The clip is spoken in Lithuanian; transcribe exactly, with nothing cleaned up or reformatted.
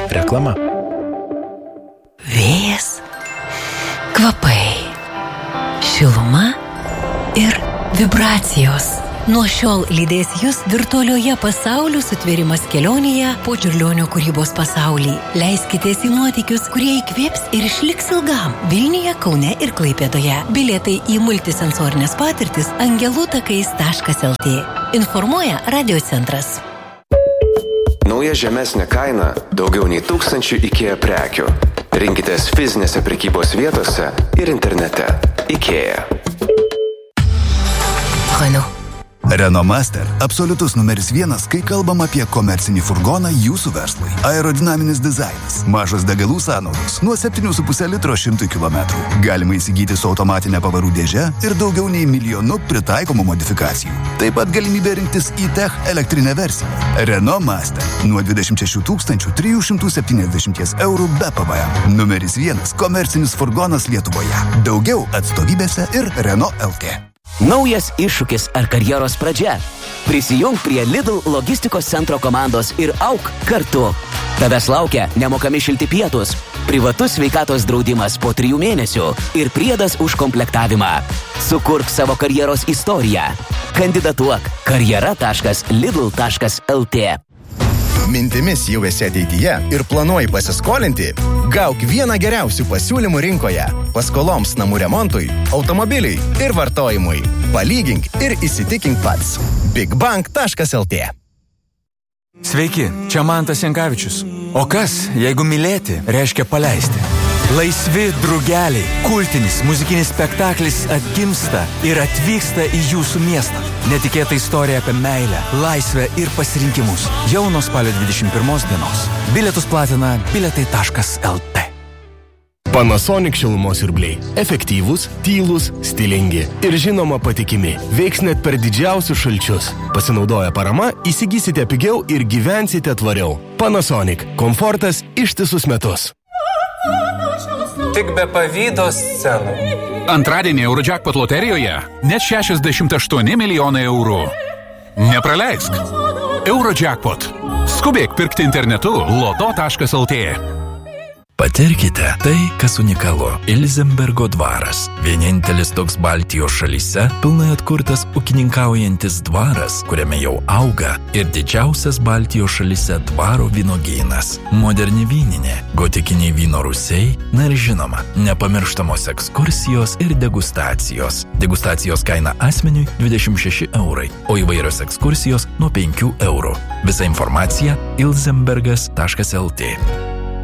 Reklama. Vėjas, kvapai, šiluma ir vibracijos. Nuo šiol lydės jūs virtualioje pasaulių sutvėrimas kelionėje po Čiurlionio kūrybos pasaulį. Leiskitės į nuotykius, kurie įkvėps ir išliks ilgam Vilniuje, Kaune ir Klaipėdoje. Bilietai į multisensorinės patirtis angelų takais taškas lt. Informuoja Radiocentras. Nauja žemesnė kaina daugiau nei tūkstančių IKEA prekių. Rinkitės fizinėse prekybos vietose ir internete. IKEA. Renault. Renault Master – absoliutus numeris vienas, kai kalbam apie komercinį furgoną jūsų verslui. Aerodinaminis dizainas, mažos degalų sąnaudos, nuo septynių su puse litro šimtui kilometrų. Galima įsigyti su automatinė pavarų dėže ir daugiau nei milijonu pritaikomų modifikacijų. Taip pat galimybė rinktis e-Tech elektrinę versiją. Renault Master – nuo dvidešimt šešių tūkstančių trijų šimtų septyniasdešimt eurų be P V M. Numeris vienas komercinis furgonas Lietuvoje. Daugiau atstovybėse ir Renault L T. Naujas iššūkis ar karjeros pradžia. Prisijunk prie Lidl logistikos centro komandos ir auk kartu. Tavęs laukia nemokami šilti pietus, privatus sveikatos draudimas po trijų mėnesių ir priedas už komplektavimą. Sukurk savo karjeros istoriją. Kandidatuok karjera taškas lidl taškas lt. Mintimis jau esi ateityje ir planuoji pasiskolinti? Gauk vieną geriausių pasiūlymų rinkoje. Paskoloms namų remontui, automobiliui ir vartojimui. Palygink ir įsitikink pats. bigbank taškas lt. Sveiki, čia Mantas Jankavičius. O kas, jeigu mylėti, reiškia paleisti? Laisvi drugeliai, kultinis muzikinis spektaklis atgimsta ir atvyksta į jūsų miestą. Netikėta istorija apie meilę, laisvę ir pasirinkimus. Jau nuo spalio dvidešimt pirmos dienos. Bilietus platina biletai taškas lt. Panasonic šilumos siurbliai. Efektyvūs, tylūs, stilingi ir žinoma patikimi. Veiks net per didžiausius šalčius. Pasinaudoję parama, įsigysite pigiau ir gyvensite tvariau. Panasonic. Komfortas ištisus metus. Tik be pavydos scenų. Antradienį Eurojackpot loterijoje net šešiasdešimt aštuoni milijonai eurų. Nepraleisk. Eurojackpot. Skubėk pirkti internetu loto taškas lt. Patirkite tai, kas unikalu. Ilzenbergo dvaras. Vienintelis toks Baltijos šalyse pilnai atkurtas ūkininkaujantis dvaras, kuriame jau auga ir didžiausias Baltijos šalyse dvaro vynogynas. Moderni vyninė, gotikiniai vyno rūsiai, na ir žinoma, nepamirštamos ekskursijos ir degustacijos. Degustacijos kaina asmeniui dvidešimt šeši eurai, o įvairios ekskursijos nuo penkių eurų. Visa informacija ilzenbergas taškas lt.